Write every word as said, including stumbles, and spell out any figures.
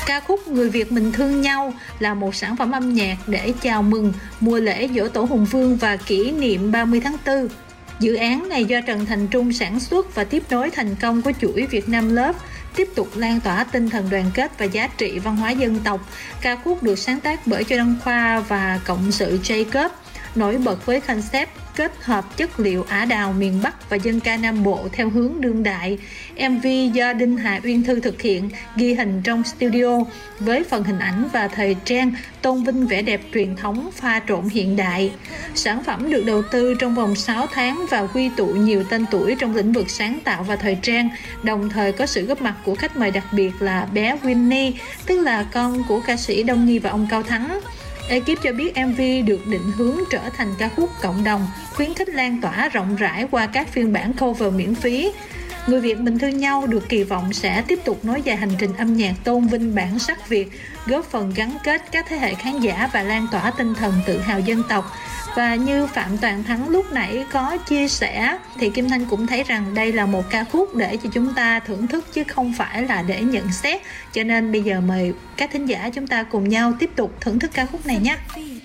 Ca khúc Người Việt Mình Thương Nhau là một sản phẩm âm nhạc để chào mừng mùa lễ Giỗ Tổ Hùng Vương và kỷ niệm ba mươi tháng tư. Dự án này do Trần Thành Trung sản xuất và tiếp nối thành công của chuỗi Việt Nam Love, tiếp tục lan tỏa tinh thần đoàn kết và giá trị văn hóa dân tộc. Ca khúc được sáng tác bởi Châu Đăng Khoa và cộng sự Jacob, nổi bật với concept kết hợp chất liệu Ả Đào miền Bắc và dân ca Nam Bộ theo hướng đương đại. em vê do Đinh Hà Uyên Thư thực hiện, ghi hình trong studio với phần hình ảnh và thời trang tôn vinh vẻ đẹp truyền thống pha trộn hiện đại. Sản phẩm được đầu tư trong vòng sáu tháng và quy tụ nhiều tên tuổi trong lĩnh vực sáng tạo và thời trang, đồng thời có sự góp mặt của khách mời đặc biệt là bé Winnie, tức là con của ca sĩ Đông Nhi và ông Cao Thắng. Ekip cho biết em vê được định hướng trở thành ca khúc cộng đồng, khuyến khích lan tỏa rộng rãi qua các phiên bản cover miễn phí. Người Việt Mình Thương Nhau được kỳ vọng sẽ tiếp tục nối dài hành trình âm nhạc tôn vinh bản sắc Việt, góp phần gắn kết các thế hệ khán giả và lan tỏa tinh thần tự hào dân tộc. Và như Phạm Toàn Thắng lúc nãy có chia sẻ, thì Kim Thanh cũng thấy rằng đây là một ca khúc để cho chúng ta thưởng thức chứ không phải là để nhận xét. Cho nên bây giờ mời các thính giả chúng ta cùng nhau tiếp tục thưởng thức ca khúc này nhé.